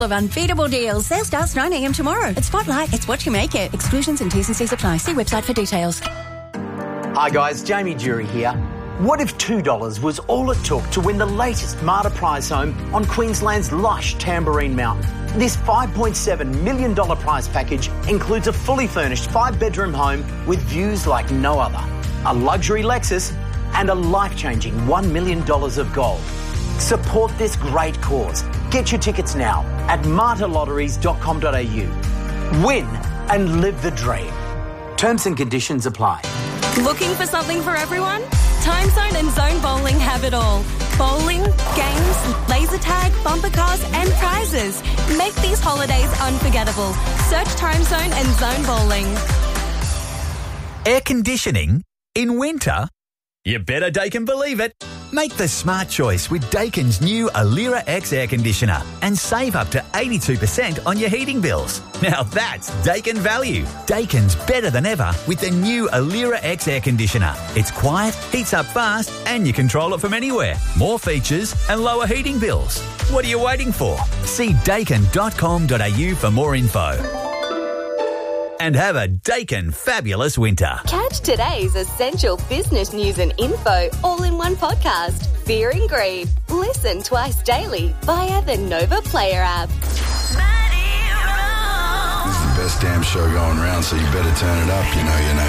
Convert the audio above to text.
of unbeatable deals. Sale starts 9 a.m. tomorrow. At Spotlight, it's what you make it. Exclusions and T's and C's apply. See website for details. Hi guys, Jamie Jury here. What if $2 was all it took to win the latest Marta prize home on Queensland's lush Tamborine Mountain? This $5.7 million prize package includes a fully furnished 5-bedroom home with views like no other, a luxury Lexus and a life-changing $1 million of gold. Support this great cause. Get your tickets now at martalotteries.com.au. Win and live the dream. Terms and conditions apply. Looking for something for everyone? Time Zone and Zone Bowling have it all. Bowling, games, laser tag, bumper cars and prizes. Make these holidays unforgettable. Search Time Zone and Zone Bowling. Air conditioning in winter? You better Daikin believe it. Make the smart choice with Daikin's new Alira X air conditioner and save up to 82% on your heating bills. Now that's Daikin value. Daikin's better than ever with the new Alira X air conditioner. It's quiet, heats up fast and you control it from anywhere. More features and lower heating bills. What are you waiting for? See daikin.com.au for more info. And have a Daikin fabulous winter. Catch today's essential business news and info all in one podcast. Fear and Greed. Listen twice daily via the Nova Player app. This is the best damn show going around, so you better turn it up, you know.